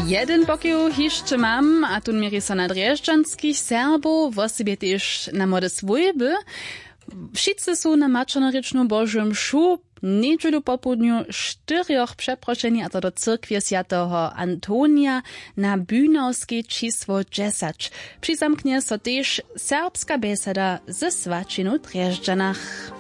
Jeden pokiel hišće mam, a tu miri so na drježdžanskich Serbov, wosebje tež na młode swojby. Wszyscy są na mačonorečnu Božiu mšu, niedzielu popłudniu 4 przeproszeni, a to do cyrkwie Świętego Antonia na Bünowskiej čísło 10. Przyzamknie so tež serbska beseda ze svačinu Drježdžanach.